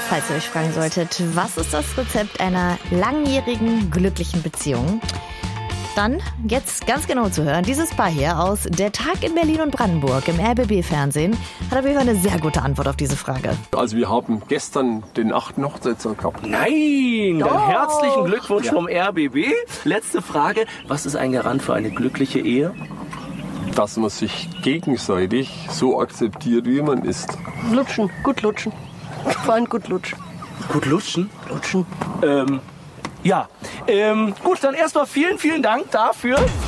Falls ihr euch fragen solltet, was ist das Rezept einer langjährigen, glücklichen Beziehung? Dann jetzt ganz genau zu hören, dieses Paar hier aus Der Tag in Berlin und Brandenburg im RBB-Fernsehen hat auf jeden Fall eine sehr gute Antwort auf diese Frage. Also wir haben gestern den 8. Hochzeitstag gehabt. Nein, dann herzlichen Glückwunsch vom RBB. Letzte Frage, was ist ein Garant für eine glückliche Ehe? Dass man sich gegenseitig so akzeptiert, wie man ist. Lutschen, gut lutschen. Vor allem gut lutschen. Gut lutschen? Lutschen. Ja. Gut, dann erstmal vielen Dank dafür.